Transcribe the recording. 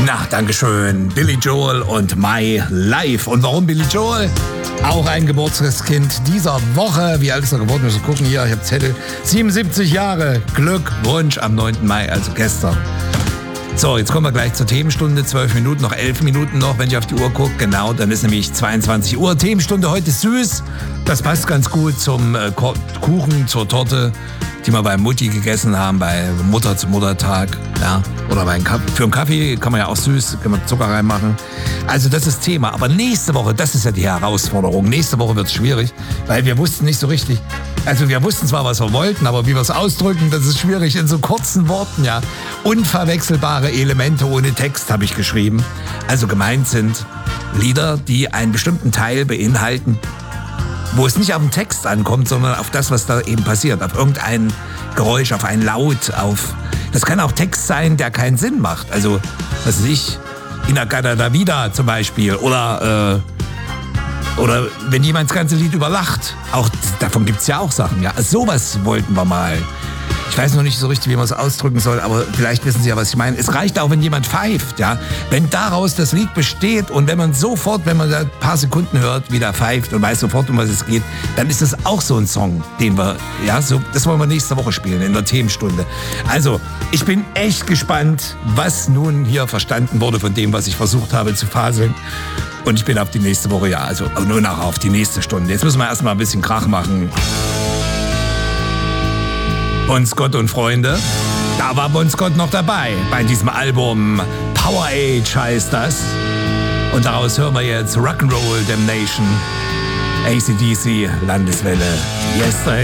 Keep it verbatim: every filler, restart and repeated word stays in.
Na, dankeschön. Billy Joel und My Life. Und warum Billy Joel? Auch ein Geburtstagskind dieser Woche. Wie alt ist er geworden? Müssen wir gucken hier. Ich habe Zettel. siebenundsiebzig Jahre. Glückwunsch am neunten Mai, also gestern. So, jetzt kommen wir gleich zur Themenstunde. zwölf Minuten, noch elf Minuten noch, wenn ich auf die Uhr gucke. Genau, dann ist nämlich zweiundzwanzig Uhr. Themenstunde heute süß. Das passt ganz gut zum äh, Kuchen, zur Torte, die wir bei Mutti gegessen haben, bei Mutter zum Muttertag. Ja, oder bei einem Kaffee. Für einen Kaffee kann man ja auch süß, kann man Zucker reinmachen. Also das ist Thema. Aber nächste Woche, das ist ja die Herausforderung. Nächste Woche wird es schwierig, weil wir wussten nicht so richtig. Also wir wussten zwar, was wir wollten, aber wie wir es ausdrücken, das ist schwierig in so kurzen Worten, ja. Unverwechselbare Elemente ohne Text habe ich geschrieben. Also gemeint sind Lieder, die einen bestimmten Teil beinhalten, wo es nicht auf den Text ankommt, sondern auf das, was da eben passiert. Auf irgendein Geräusch, auf ein Laut, auf... Das kann auch Text sein, der keinen Sinn macht. Also, was weiß ich, Inagada da Vida zum Beispiel. Oder, äh, oder wenn jemand das ganze Lied überlacht. Auch davon gibt's ja auch Sachen. Ja, sowas wollten wir mal. Ich weiß noch nicht so richtig, wie man es ausdrücken soll, aber vielleicht wissen Sie ja, was ich meine. Es reicht auch, wenn jemand pfeift, ja. Wenn daraus das Lied besteht und wenn man sofort, wenn man da ein paar Sekunden hört, wie der pfeift und weiß sofort, um was es geht, dann ist das auch so ein Song, den wir, ja, so, das wollen wir nächste Woche spielen, in der Themenstunde. Also, ich bin echt gespannt, was nun hier verstanden wurde von dem, was ich versucht habe zu faseln. Und ich bin auf die nächste Woche, ja, also nur noch auf die nächste Stunde. Jetzt müssen wir erstmal ein bisschen Krach machen. Bon Scott und Freunde, da war Bon Scott noch dabei bei diesem Album. Power Age heißt das. Und daraus hören wir jetzt Rock'n'Roll Damnation, A C D C, Landeswelle. Yesterday.